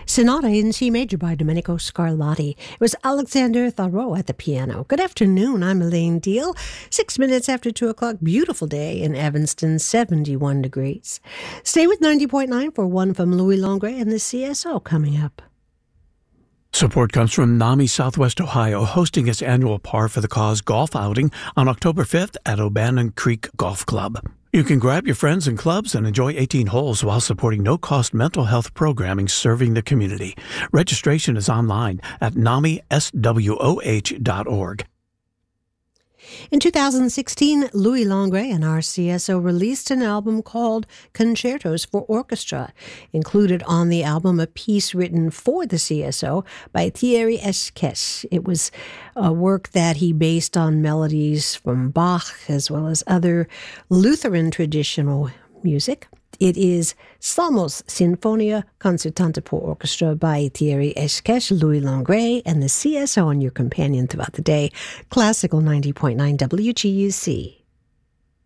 Sonata in C major by Domenico Scarlatti. It was Alexander Thurot at the piano. Good afternoon, I'm Elaine Deal. 6 minutes after 2 o'clock, beautiful day in Evanston, 71 degrees. Stay with 90.9 for one from Louis Longray and the CSO coming up. Support comes from NAMI Southwest Ohio, hosting its annual Par for the Cause golf outing on October 5th at O'Bannon Creek Golf Club. You can grab your friends and clubs and enjoy 18 holes while supporting no-cost mental health programming serving the community. Registration is online at namiswoh.org. In 2016, Louis Longray and our CSO released an album called Concertos for Orchestra. Included on the album, a piece written for the CSO by Thierry Esquisse. It was a work that he based on melodies from Bach as well as other Lutheran traditional music. It is Salmos Sinfonia Concertante pour Orchestra by Thierry Esquisse, Louis Longray, and the CSO and your companion throughout the day. Classical 90.9 WGUC.